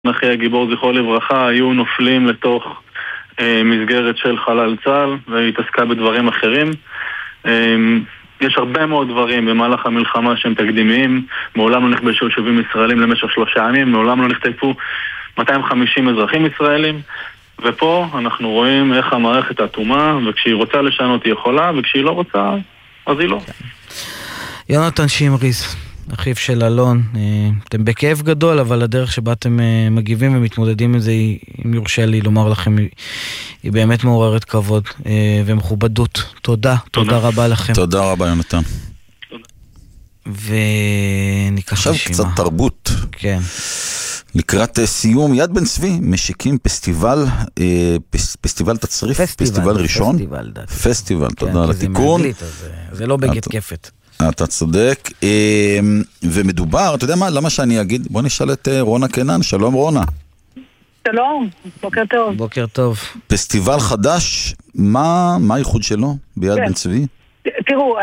אחי הגיבור זכרו לברכה היו נופלים לתוך מסגרת של חלל צה"ל והתעסקה בדברים אחרים. יש הרבה מאוד דברים במהלך המלחמה שהם תקדימיים. מעולם לא נכבשו יישובים ישראלים למשך 3 ימים, מעולם לא נחטפו 250 אזרחים ישראלים, ופה אנחנו רואים איך המערכת אטומה, וכשהיא רוצה לשנות היא יכולה, וכשהיא לא רוצה אז היא לא. יונתן שמריז, אחיו של אלון, אתם בכאב גדול, אבל הדרך שבה אתם מגיבים ומתמודדים עם זה, אם יורשה לי לומר לכם, היא באמת מעוררת כבוד ומכובדות. תודה רבה לכם. תודה רבה יונתן. וניקח עכשיו נשימה. קצת תרבות. כן. לקראת סיום, יד בן צבי משיקים פסטיבל תצריף, פסטיבל ראשון. פסטיבל, תודה על התיקון. זה לא בגט כפת. אתה צודק, ומדובר, אתה יודע מה, למה שאני אגיד, בוא נשאל את רונה קינן. שלום רונה. שלום, בוקר טוב. בוקר טוב. פסטיבל חדש, מה הייחוד שלו ביד בן צבי? תראו,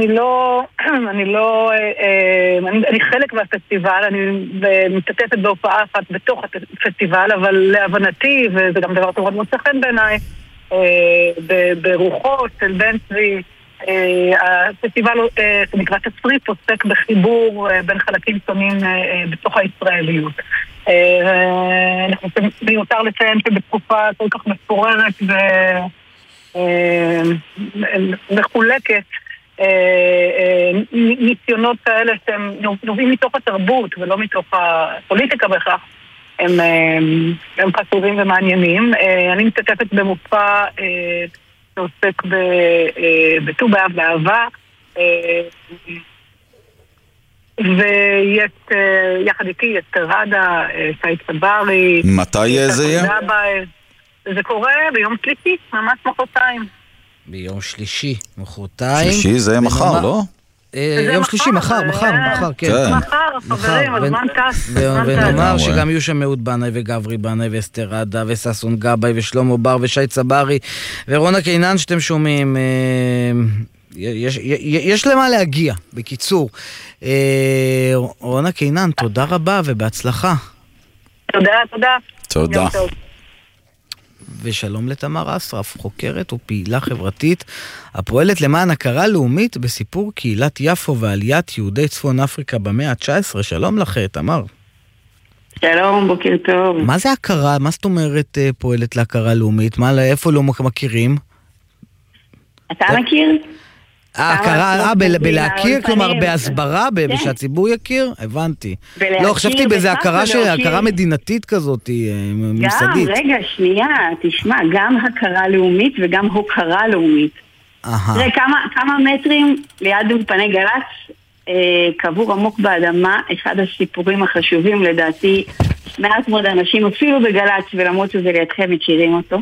אני חלק מהפסטיבל, אני משתתפת בהופעה אחת בתוך הפסטיבל, אבל להבנתי, וזה גם דבר טוב מוצא חן בעיניי, ברוחו של בן צבי, הפסטיבל שנקרא תצריף עוסק בחיבור בין חלקים שונים בתוך הישראליות. אנחנו מיותר לציין שבתקופה כל כך מפוררת ומחולקת, ניסיונות כאלה שהם נובעים מתוך התרבות ולא מתוך הפוליטיקה בכך, הם חשובים ומעניינים. אני משתתפת במופע שעוסק בט"ו באב באהבה, ויש יחד איתי את רדה, שי צברי. מתי זה יהיה? זה קורה ביום שלישי, ממש מחרתיים. ביום שלישי, מחרתיים. שלישי זה מחר, לא? יום שלישי, מחר, כן. מחר, חברים, הזמן טס. ונאמר שגם יהיו שם אהוד בנאי וגברי בנאי ואסתר רדה וססון גבאי ושלמה בר ושי צברי ורונה קינן שאתם שומעים. יש למה להגיע, בקיצור. רונה קינן, תודה רבה ובהצלחה. תודה. ושלום לתמר אסרף, חוקרת ופעילה חברתית הפועלת למען הכרה לאומית בסיפור קהילת יפו ועליית יהודי צפון אפריקה במאה ה-19. שלום לך, תמר. שלום, בוקר טוב. מה זה הכרה? מה זאת אומרת פועלת להכרה לאומית? איפה לא מכירים? אתה מכיר? הכרה, בלהכיר, כלומר בהסברה, שהציבור יכיר? הבנתי. לא, חשבתי באיזה הכרה מדינתית כזאת, ממסדית. רגע, שנייה, תשמע, גם הכרה לאומית וגם הוקרה לאומית. תראה, כמה מטרים ליד אולפני גל"צ, קבור עמוק באדמה, אחד הסיפורים החשובים לדעתי, מעט מאוד אנשים, אפילו בגל"צ, ולמרות שזה לידכם מכירים אותו.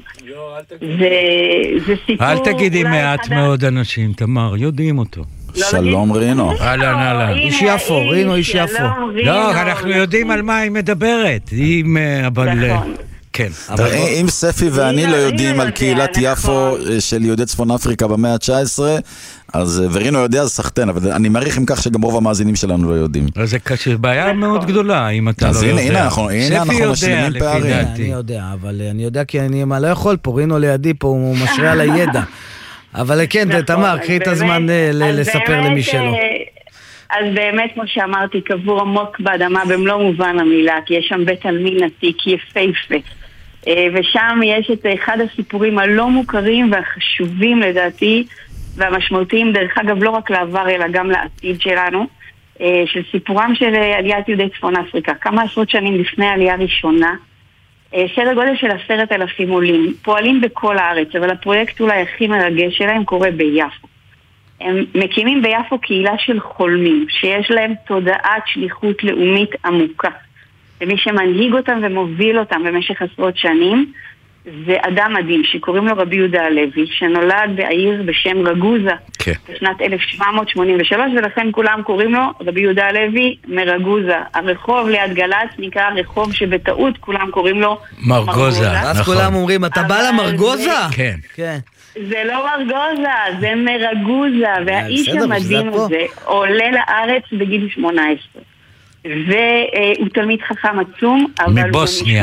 זה סיפור... אל תגידי מעט מאוד אנשים, תמר, יודעים אותו. שלום רינו. אהלן. איש יפו, רינו איש יפו. לא, אנחנו יודעים על מה היא מדברת. נכון. כן. אם ספי ואני לא יודעים על קהילת יפו של יהודי צפון אפריקה במאה ה-19, אז ורינו יודע, אז סחטן, אבל אני מעריך עם כך שגם רוב המאזינים שלנו לא יודעים. זה קשה, בעיה מאוד גדולה, אם אתה לא יודע. אז הנה אנחנו משלימים פערים. אני יודע, אבל אני יודע כי אני לא יכול פה, רינו לידי פה, הוא משרה על הידע. אבל כן, תמר, קחי את הזמן לספר למי שלא. אז באמת, כמו שאמרתי, קבור עמוק באדמה במלוא מובן המילה, כי יש שם בית עלמין עתיק יפהפה. ושם יש את אחד הסיפורים הלא מוכרים והחשובים לדעתי, והמשמעותיים, דרך אגב, לא רק לעבר, אלא גם לעתיד שלנו, של סיפורם של עליית יהודי צפון אפריקה. כמה עשרות שנים לפני העלייה הראשונה, סדר גודל של 10,000 עולים, פועלים בכל הארץ, אבל הפרויקט אולי הכי מרגש שלהם קורה ביפו. הם מקימים ביפו קהילה של חולמים, שיש להם תודעת שליחות לאומית עמוקה. ומי שמנהיג אותם ומוביל אותם במשך עשרות שנים, זה אדם מדהים שקוראים לו רבי יהודה הלוי, שנולד בעיר בשם רגוזה, בשנת 1783, ולכן כולם קוראים לו רבי יהודה הלוי מרגוזה. הרחוב ליד גל"צ נקרא רחוב שבטעות כולם קוראים לו מרגוזה. אז כולם אומרים, אתה בא למרגוזה? כן. זה לא מרגוזה, זה מרגוזה, והאיש המדהים הזה עולה לארץ בגיל 18. והוא תלמיד חכם עצום, אבל מבוסניה.